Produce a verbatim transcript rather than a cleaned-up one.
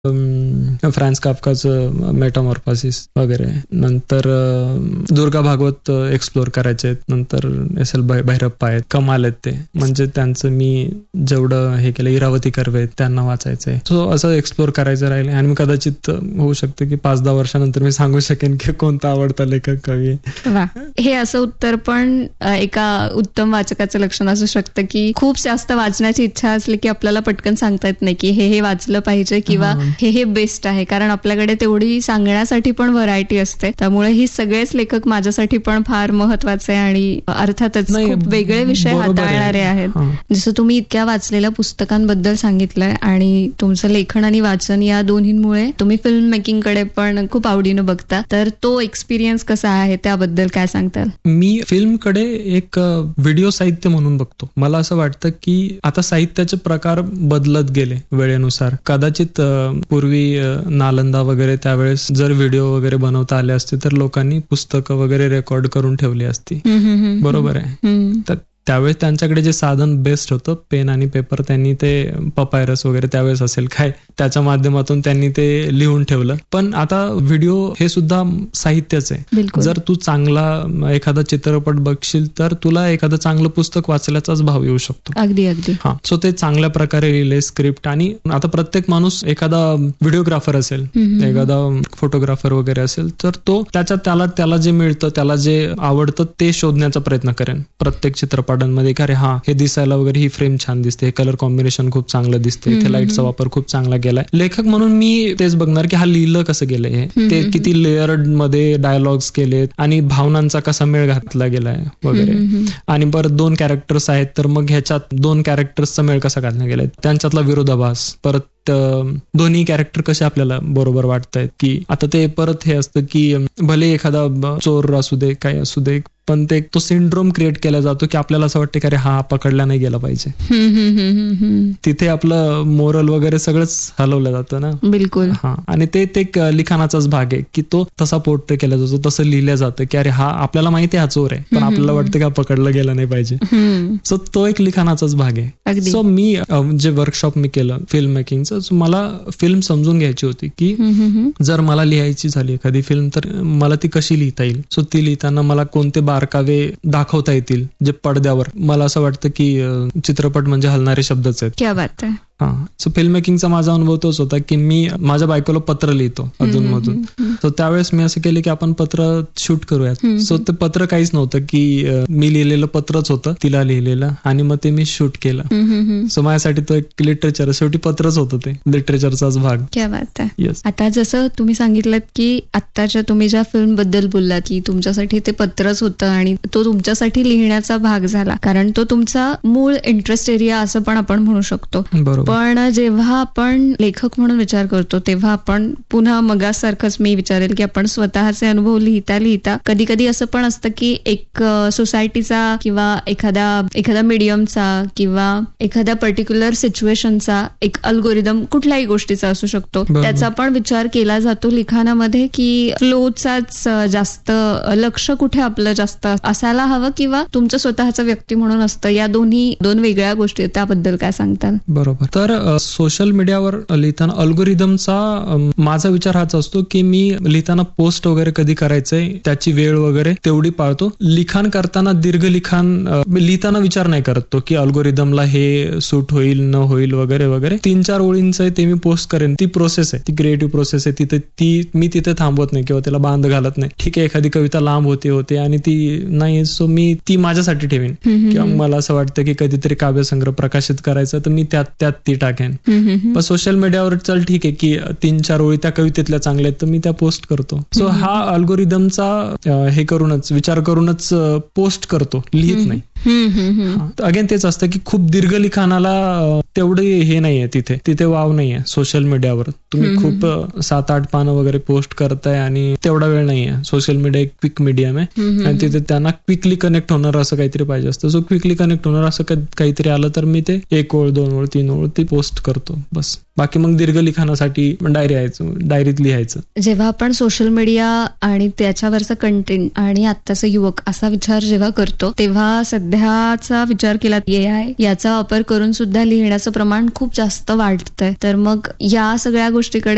France काफ्काचं Metamorphosis वगैरे, नंतर Durga Bhagwat explore करायचे, नंतर एस एल भैरप्पा आहेत, कमाल आहेत ते. म्हणजे त्यांचं मी जेवढं हे केलं, इरावती कर्वे त्यांना वाचायचंय. सो असं एक्सप्लोर करायचं राहिले आणि मी कदाचित होऊ शकतं की पाच दहा वर्षानंतर मी सांगू शकेन की कोणता आवडता लेखक कवी. हे असं उत्तर पण एका उत्तम वाचकाचं लक्षण असू शकतं की खूप जास्त वाचण्याची इच्छा असली की आपल्याला पटकन सांगता येत नाही की हे हे वाचलं पाहिजे किंवा हे हे बेस्ट आहे, कारण आपल्याकडे तेवढी सांगण्यासाठी पण व्हरायटी असते. त्यामुळे ही सगळेच लेखक माझ्यासाठी पण फार महत्वाचे आणि अर्थातच खूप वेगळे विषय हाताळणारे आहेत. जसं तुम्ही इतक्या वाचलेल्या पुस्तकांबद्दल सांगितलंय आणि तुमचं लेखन आणि वाचन या दोन्हींमुळे तुम्ही फिल्म मेकिंग कडे पण खूप आवडीनं बघता, तर तो एक्सपिरियन्स कसा आहे त्याबद्दल काय सांगताल? मी फिल्मकडे एक व्हिडिओ साहित्य म्हणून बघतो. मला असं वाटतं की आता साहित्याचे प्रकार बदलत गेले वेळेनुसार. कदाचित पूर्वी नालंदा वगैरे त्यावेळेस जर व्हिडिओ वगैरे बनवता आले असते तर लोकांनी पुस्तकं वगैरे रेकॉर्ड करून ठेवली असती. बरोबर आहे. तर त्यावेळेस त्यांच्याकडे जे साधन बेस्ट होतं, पेन आणि पेपर, त्यांनी ते पपायरस वगैरे त्यावेळेस असेल काय, त्याच्या माध्यमातून त्यांनी ते लिहून ठेवलं. पण आता व्हिडिओ हे सुद्धा साहित्यच आहे. जर तू चांगला एखादा चित्रपट बघशील तर तुला एखादं चांगलं पुस्तक वाचल्याचाच भाव येऊ शकतो. अगदी अगदी हा. सो ते चांगल्या प्रकारे लिहिले स्क्रिप्ट. आणि आता प्रत्येक माणूस एखादा व्हिडिओग्राफर असेल, एखादा फोटोग्राफर वगैरे असेल, तर तो त्याच्या त्याला त्याला जे मिळतं, त्याला जे आवडतं ते शोधण्याचा प्रयत्न करेन प्रत्येक चित्रपट मध्ये. अरे हा, हे दिसायला वगैरे ही फ्रेम छान दिसते, हे कलर कॉम्बिनेशन खूप चांगलं दिसते, इथे लाईटचा वापर खूप चांगला केलाय. लेखक म्हणून मी तेच बघणार की हा लिहिलं कसं गेलंय, हे ते किती लेअर्ड मध्ये डायलॉग्स केलेत आणि भावनांचा कसा मेळ घातला गेलाय वगैरे. आणि परत दोन कॅरेक्टर्स आहेत तर मग ह्याच्यात दोन कॅरेक्टर्सचा मेळ कसा घातला गेलाय, त्यांच्यातला विरोधाभास, परत दोन्ही कॅरेक्टर कसे आपल्याला बरोबर वाटतायत. की आता ते परत हे असतं की भले एखादा चोर असू दे, काय असू दे, पण ते तो सिंड्रोम क्रिएट केला जातो की आपल्याला असं वाटतं की अरे हा पकडला नाही गेला पाहिजे. तिथे आपलं मोरल वगैरे सगळंच हलवलं जातं ना. बिलकुल. हा. आणि ते एक लिखाणाचाच भाग आहे की तो तसा पोर्ट्रे केला जातो, तसं लिहिलं जातं की अरे हा आपल्याला माहिती आहे हा चोर आहे, पण आपल्याला वाटतं की हा पकडला गेला नाही पाहिजे. सो तो एक लिखाणाचाच भाग आहे. सो मी जे वर्कशॉप मी केलं फिल्म मेकिंगचं, मला फिल्म समजून घ्यायची होती की जर मला लिहायची झाली एखादी फिल्म तर मला ती कशी लिहिता येईल. सो ती लिहिताना मला कोणते बारकावे दाखवता येतील जे पडद्यावर. मला असं वाटतं की चित्रपट म्हणजे हलणारे शब्दच आहेत. क्या बात आहे. हा. सो फिल्म मेकिंगचा माझा अनुभव तोच होता की मी माझ्या बायकोला पत्र लिहितो अधून मधून. तर त्यावेळेस मी असं केलं की आपण पत्र शूट करूयात. सो ते पत्र काहीच नव्हतं की मी लिहिलेलं पत्रच होतं तिला लिहिलेलं, आणि मग ते मी शूट केलं. सो माझ्यासाठी तो एक लिटरेचर, शेवटी पत्रच होतं ते, लिटरेचरचाच भाग. क्या बात आहे. येस. आता जसं तुम्ही सांगितलं की आत्ताच्या तुम्ही ज्या फिल्म बद्दल बोललात की तुमच्यासाठी ते पत्रच होतं आणि तो तुमच्यासाठी लिहिण्याचा भाग झाला, कारण तो तुमचा मूळ इंटरेस्ट एरिया असं पण आपण म्हणू शकतो. बरोबर. पण जेव्हा आपण लेखक म्हणून विचार करतो तेव्हा आपण पुन्हा मगासारखंच मी विचारेल की आपण स्वतःचे अनुभव लिहिता लिहिता कधी कधी असं पण असतं की एक सोसायटीचा किंवा एखाद्या एखाद्या मीडियमचा किंवा एखाद्या पर्टिक्युलर सिच्युएशनचा एक अल्गोरिदम कुठल्याही गोष्टीचा असू शकतो, त्याचा पण विचार केला जातो लिखाणामध्ये की फ्लोचाच जास्त लक्ष कुठे आपलं जास्त असायला हवं किंवा तुमचं स्वतःचं व्यक्ती म्हणून असतं. या दोन्ही दोन वेगळ्या गोष्टी, त्याबद्दल काय सांगताल? बरोबर. तर सोशल मीडियावर लिहिताना अल्गोरिदमचा माझा विचार हाच असतो की मी लिहिताना पोस्ट वगैरे कधी करायचंय त्याची वेळ वगैरे तेवढी पाळतो. लिखाण करताना दीर्घ लिखाण लिहिताना विचार नाही करत तो की अल्गोरिदमला हे सूट होईल न होईल वगैरे वगैरे. तीन चार ओळींचं ते मी पोस्ट करेन, ती प्रोसेस आहे, ती क्रिएटिव्ह प्रोसेस आहे. तिथे ती मी तिथे थांबवत नाही किंवा त्याला बांध घालत नाही. ठीक आहे, एखादी कविता लांब होते होते आणि ती नाही, सो मी ती माझ्यासाठी ठेवीन. किंवा मला असं वाटतं की कधीतरी काव्यसंग्रह प्रकाशित करायचा तर मी त्यात त्यात ती टाकेन. पण सोशल मीडियावर चल ठीक आहे की तीन चार ओळी त्या कवितेतल्या चांगल्या आहेत तर मी त्या पोस्ट करतो. सो हा अल्गोरिदमचा हे करूनच विचार करूनच पोस्ट करतो, लिहित नाही. अगेन तेच असतं की खूप दीर्घ लिखाणाला तेवढे हे नाहीये, तिथे तिथे वाव नाहीये. सोशल मीडियावर तुम्ही खूप सात आठ पानं वगैरे पोस्ट करताय आणि तेवढा वेळ नाहीये. सोशल मीडिया एक क्विक मीडियम आहे आणि तिथे त्यांना क्विकली कनेक्ट होणार असं काहीतरी पाहिजे असतं. सो क्विकली कनेक्ट होणार असं काहीतरी आलं तर मी ते एक ओळ दोन ओळ तीन ओळ ती पोस्ट करतो बस. बाकी मग दीर्घ लिखाणासाठी डायरी यायचं, डायरीत लिहायचं. जेव्हा आपण सोशल मीडिया आणि त्याच्यावरचा कंटेंट आणि आत्ताचा युवक असा विचार जेव्हा करतो तेव्हा सध्याचा विचार केला ए आय याचा वापर करून सुद्धा लिहिण्याचं प्रमाण खूप जास्त वाढतंय. तर मग या सगळ्या गोष्टीकडे